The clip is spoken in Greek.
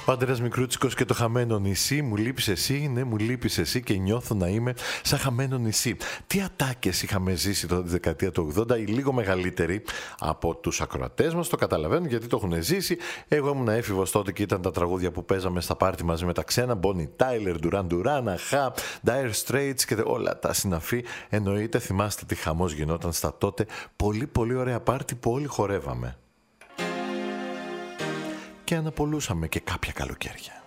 Ο Αντρέας Μικρούτσικος και το χαμένο νησί. Μου λείπεις εσύ, ναι, μου λείπεις εσύ και νιώθω να είμαι σαν χαμένο νησί. Τι ατάκες είχαμε ζήσει τότε τη δεκαετία του 80, οι λίγο μεγαλύτεροι από τους ακροατές μας το καταλαβαίνουν γιατί το έχουν ζήσει. Εγώ ήμουν έφηβος τότε και ήταν τα τραγούδια που παίζαμε στα πάρτι μαζί με τα ξένα. Bonnie Tyler, Duran Duran, Aha, Dire Straits και όλα τα συναφή. Εννοείται, θυμάστε τι χαμός γινόταν στα τότε πολύ πολύ ωραία πάρτι που όλοι χορεύαμε. Και αναπολούσαμε και κάποια καλοκαίρια.